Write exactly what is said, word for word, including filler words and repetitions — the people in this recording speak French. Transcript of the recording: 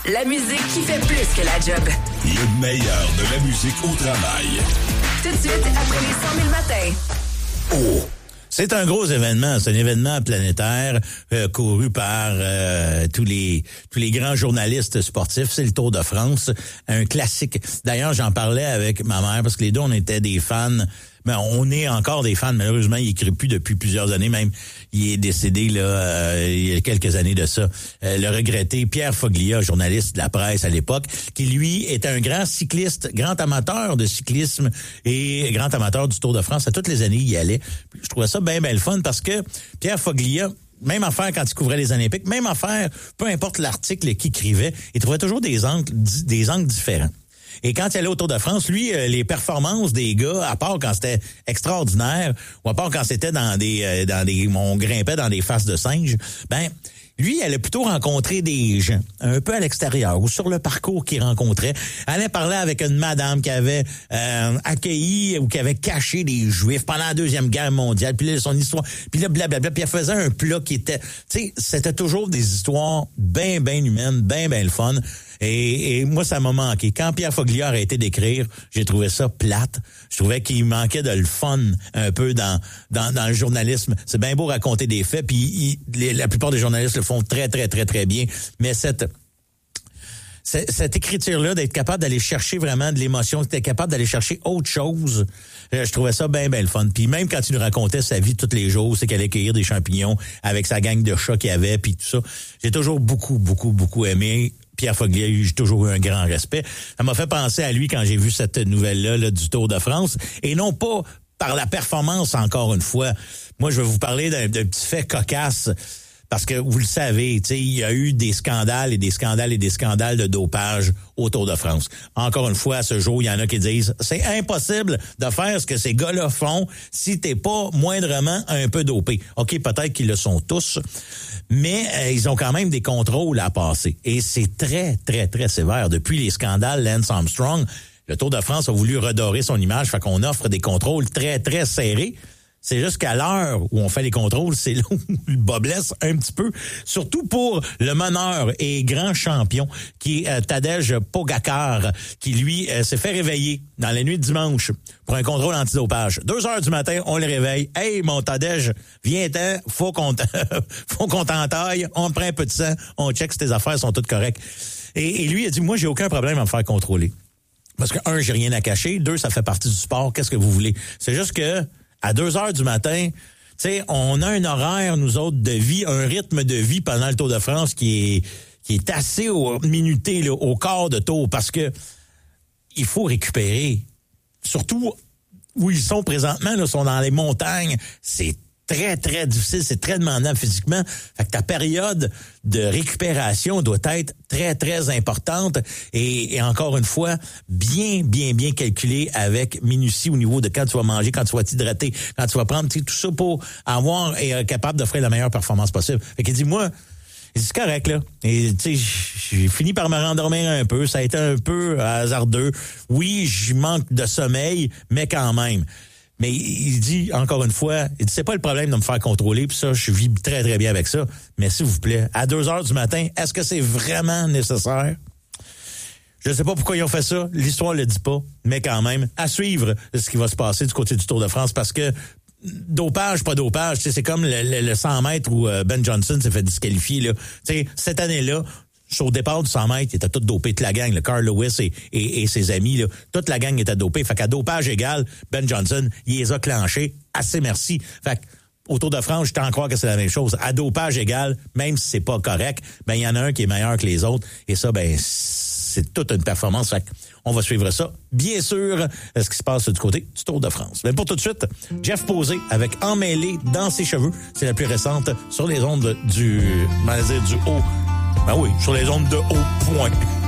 La musique qui fait plus que la job. Le meilleur de la musique au travail. Tout de suite, après les cent mille matins. Oh! C'est un gros événement, c'est un événement planétaire euh, couru par euh, tous les tous les grands journalistes sportifs. C'est le Tour de France, un classique. D'ailleurs, j'en parlais avec ma mère parce que les deux, on était des fans. Mais on est encore des fans. Malheureusement, il écrit plus depuis plusieurs années. Même, il est décédé là euh, il y a quelques années de ça. Euh, le regretté Pierre Foglia, journaliste de la presse à l'époque, qui lui était un grand cycliste, grand amateur de cyclisme et grand amateur du Tour de France. À toutes les années, il y allait. Je trouvais ça bien, bien le fun parce que Pierre Foglia, même affaire quand il couvrait les Olympiques, même affaire, peu importe l'article qu'il écrivait, il trouvait toujours des angles, des angles différents. Et quand il allait au Tour de France, lui, euh, les performances des gars, à part quand c'était extraordinaire, ou à part quand c'était dans des, euh, dans des, on grimpait dans des faces de singes, ben, lui, il allait plutôt rencontrer des gens, un peu à l'extérieur, ou sur le parcours qu'il rencontrait. Il allait parler avec une madame qui avait euh, accueilli ou qui avait caché des Juifs pendant la Deuxième Guerre mondiale, puis là, son histoire, puis là, blablabla, puis elle faisait un plat qui était... Tu sais, c'était toujours des histoires bien, bien humaines, bien, bien le fun. Et, et moi, ça m'a manqué. Quand Pierre Foglia a arrêté d'écrire, j'ai trouvé ça plate. Je trouvais qu'il manquait de le fun un peu dans dans, dans le journalisme. C'est bien beau raconter des faits, puis il, les, la plupart des journalistes le font très, très, très, très bien. Mais cette... Cette, cette écriture-là, d'être capable d'aller chercher vraiment de l'émotion, d'être capable d'aller chercher autre chose, je trouvais ça bien, bien le fun. Puis même quand il nous racontait sa vie tous les jours, c'est qu'elle allait cueillir des champignons avec sa gang de chats qu'il avait, puis tout ça. J'ai toujours beaucoup, beaucoup, beaucoup aimé Pierre Foglia. J'ai toujours eu un grand respect. Ça m'a fait penser à lui quand j'ai vu cette nouvelle-là là, du Tour de France. Et non pas par la performance, encore une fois. Moi, je vais vous parler d'un, d'un petit fait cocasse. Parce que vous le savez, tu sais, il y a eu des scandales et des scandales et des scandales de dopage au Tour de France. Encore une fois, à ce jour, il y en a qui disent c'est impossible de faire ce que ces gars-là font si t'es pas moindrement un peu dopé. OK, peut-être qu'ils le sont tous, mais euh, ils ont quand même des contrôles à passer. Et c'est très, très, très sévère. Depuis les scandales Lance Armstrong, le Tour de France a voulu redorer son image, fait qu'on offre des contrôles très, très serrés. C'est juste qu'à l'heure où on fait les contrôles, c'est là où le bas blesse un petit peu. Surtout pour le meneur et grand champion qui est euh, Tadej Pogačar, qui lui euh, s'est fait réveiller dans la nuit de dimanche pour un contrôle antidopage. Deux heures du matin, on le réveille. Hey, mon Tadej, viens-t'en, faut qu'on t- faut qu'on t'entaille, on te prend un peu de sang, on check si tes affaires sont toutes correctes. Et, et lui, il a dit, moi, j'ai aucun problème à me faire contrôler. Parce que, un, j'ai rien à cacher. Deux, ça fait partie du sport. Qu'est-ce que vous voulez? C'est juste que à deux heures du matin, tu sais, on a un horaire, nous autres, de vie, un rythme de vie pendant le Tour de France qui est qui est assez au, minuté, là, au quart de tour, parce que il faut récupérer. Surtout où ils sont présentement, là, sont dans les montagnes, c'est très, très difficile, c'est très demandant physiquement. Fait que ta période de récupération doit être très, très importante et, et encore une fois, bien, bien, bien calculée avec minutie au niveau de quand tu vas manger, quand tu vas t'hydrater, quand tu vas prendre tout ça pour avoir et être capable d'offrir la meilleure performance possible. Fait qu'il dit, moi, c'est correct, là. Et, tu sais, j'ai fini par me rendormir un peu. Ça a été un peu hasardeux. Oui, je manque de sommeil, mais quand même. Mais il dit, encore une fois, il dit, c'est pas le problème de me faire contrôler, puis ça, je vis très, très bien avec ça. Mais s'il vous plaît, à deux heures du matin, est-ce que c'est vraiment nécessaire? Je ne sais pas pourquoi ils ont fait ça. L'histoire le dit pas. Mais quand même, à suivre ce qui va se passer du côté du Tour de France, parce que dopage, pas dopage, tu sais, c'est comme le, le, le cent mètres où Ben Johnson s'est fait disqualifier, là. Tu sais, cette année-là, au départ du cent mètres, il était tout dopé, toute la gang, le Carl Lewis et, et, et ses amis, là, toute la gang était dopée. Fait qu'à dopage égal, Ben Johnson, il les a clenchés. Assez merci. Fait qu'au Tour de France, je t'en crois que c'est la même chose. À dopage égal, même si c'est pas correct, ben il y en a un qui est meilleur que les autres. Et ça, ben c'est toute une performance. Fait qu'on va suivre ça. Bien sûr, ce qui se passe du côté du Tour de France. Mais pour tout de suite, Jeff Posé avec Emmêlé dans ses cheveux. C'est la plus récente sur les ondes du, on va dire, du haut. Ben oui, sur les ondes de haut point.